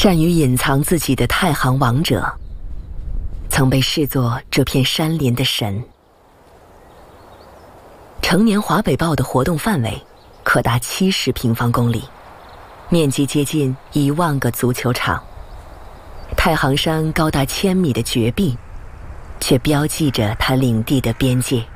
善于隐藏自己的太行王者，曾被视作这片山林的神。成年华北豹的活动范围可达70平方公里，面积接近1万个足球场。太行山高达1000米的绝壁，却标记着它领地的边界。